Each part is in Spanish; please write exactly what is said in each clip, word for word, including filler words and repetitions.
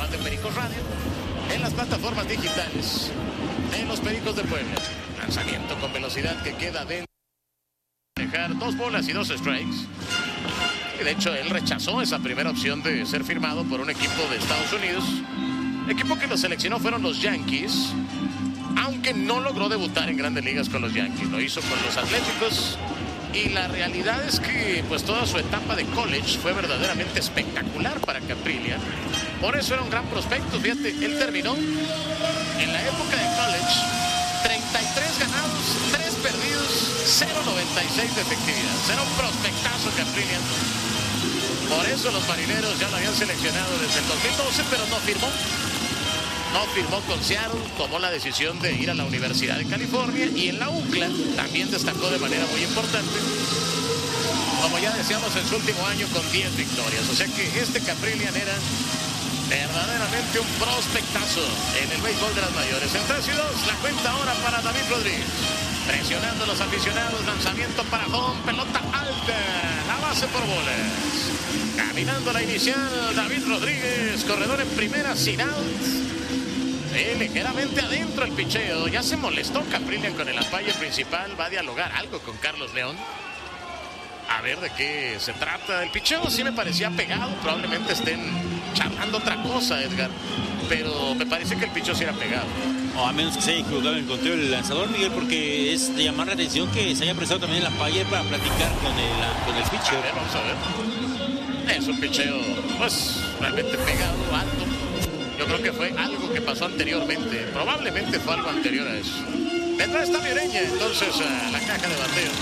de Pericos Radio en las plataformas digitales de los Pericos de Puebla. Lanzamiento con velocidad que queda dentro. Dejar dos bolas y dos strikes. Y de hecho él rechazó esa primera opción de ser firmado por un equipo de Estados Unidos. El equipo que lo seleccionó fueron los Yankees, aunque no logró debutar en Grandes Ligas con los Yankees. Lo hizo con los Atléticos. Y la realidad es que pues toda su etapa de college fue verdaderamente espectacular para Caprillian. Por eso era un gran prospecto. Fíjate, él terminó en la época de college treinta y tres ganados, tres perdidos, cero punto noventa y seis de efectividad. Será un prospectazo Caprillian. Por eso los marineros ya lo habían seleccionado desde el dos mil doce, pero no firmó. No firmó con Seattle, tomó la decisión de ir a la Universidad de California y en la U C L A también destacó de manera muy importante. Como ya decíamos, en su último año con diez victorias. O sea que este Caprillian era verdaderamente un prospectazo en el béisbol de las mayores. En tres y dos, la cuenta ahora para David Rodríguez. Presionando a los aficionados, lanzamiento para home, pelota alta, la base por bolas. Caminando la inicial, David Rodríguez, corredor en primera, sin out. Eh, ligeramente adentro el picheo. Ya se molestó Caprillian con el umpire principal. Va a dialogar algo con Carlos León. A ver de qué se trata. El picheo sí me parecía pegado. Probablemente estén charlando otra cosa, Edgar. Pero me parece que el picheo sí era pegado. O a menos que se haya equivocado en el conteo del lanzador, Miguel, porque es de llamar la atención que se haya prestado también el umpire para platicar con el, con el picheo. A ver, vamos a ver. Es un picheo, pues, realmente pegado, alto. Yo creo que fue algo que pasó anteriormente. Probablemente fue algo anterior a eso. Detrás está Mireña, entonces uh, la caja de bateo.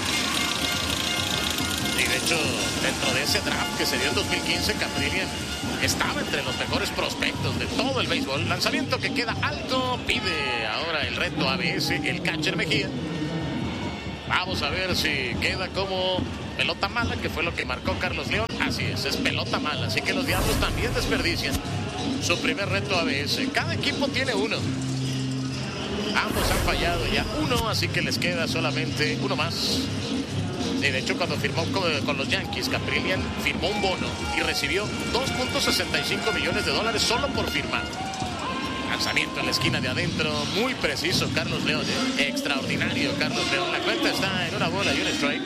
Y de hecho, dentro de ese draft que se dio en dos mil quince, Caprillian estaba entre los mejores prospectos de todo el béisbol. Lanzamiento que queda alto. Pide ahora el reto A B S, el catcher Mejía. Vamos a ver si queda como pelota mala, que fue lo que marcó Carlos León. Así es, es pelota mala. Así que los Diablos también desperdician su primer reto A B S. Cada equipo tiene uno. Ambos han fallado ya uno, así que les queda solamente uno más. Y de hecho, cuando firmó con, con los Yankees, Caprillian firmó un bono y recibió dos punto sesenta y cinco millones de dólares solo por firmar. Lanzamiento en la esquina de adentro, muy preciso Carlos León, ¿eh? Extraordinario Carlos León. La cuenta está en una bola y un strike.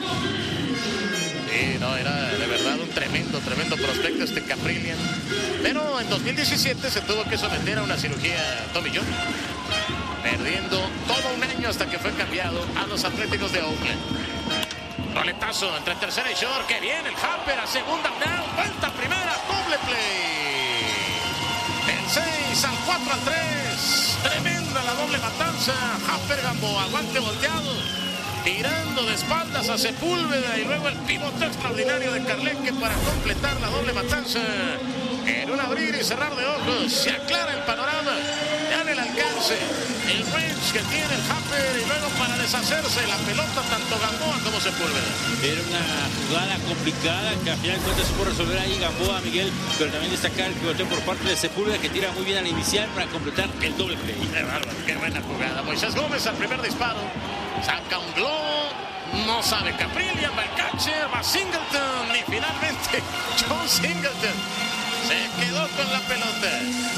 Sí, no, era de verdad un tremendo, tremendo prospecto este Caprillian. Pero en dos mil diecisiete se tuvo que someter a una cirugía Tommy John, perdiendo todo un año hasta que fue cambiado a los Atléticos de Oakland. Roletazo entre tercera y short, que viene el Harper a segunda down, vuelta primera, doble play. El seis al cuatro al tres, tremenda la doble matanza. Harper Gamboa, guante volteado, tirando de espaldas a Sepúlveda y luego el pivote extraordinario de Carleque para completar la doble matanza. En un abrir y cerrar de ojos se aclara el panorama, ya en el alcance, el range que tiene el Harper y luego para deshacerse la pelota tanto Gamboa como Sepúlveda. Era una jugada complicada que al final de cuentas supo resolver ahí Gamboa, Miguel, pero también destacar el pivoteo por parte de Sepúlveda, que tira muy bien al inicial para completar el doble play. Qué bárbaro, qué buena jugada. Moisés Gómez al primer disparo, saca un globo, no sabe Caprillian, va el catcher, va Singleton y finalmente John Singleton se quedó con la pelota.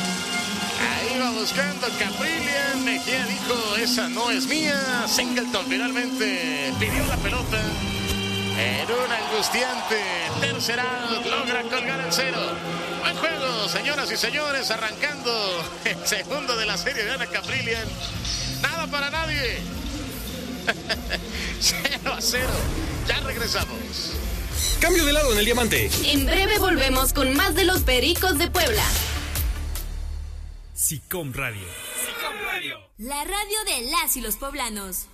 Ahí va buscando Caprillian. Mejía dijo, esa no es mía. Singleton finalmente pidió la pelota. En un angustiante tercer out, logra colgar el cero. Buen juego, señoras y señores, arrancando el segundo de la serie de Ana Caprillian. Nada para nadie. cero a cero. Ya regresamos. Cambio de lado en el diamante. En breve volvemos con más de los Pericos de Puebla. SICOM Radio. SICOM Radio. La radio de las y los poblanos.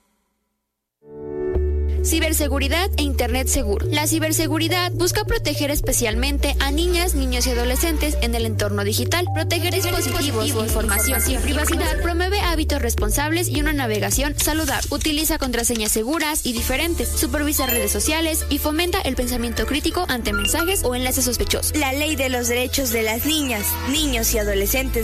Ciberseguridad e Internet seguro. La ciberseguridad busca proteger especialmente a niñas, niños y adolescentes en el entorno digital. Proteger dispositivos, información y privacidad. Promueve hábitos responsables y una navegación saludable. Utiliza contraseñas seguras y diferentes. Supervisa redes sociales y fomenta el pensamiento crítico ante mensajes o enlaces sospechosos. La ley de los derechos de las niñas, niños y adolescentes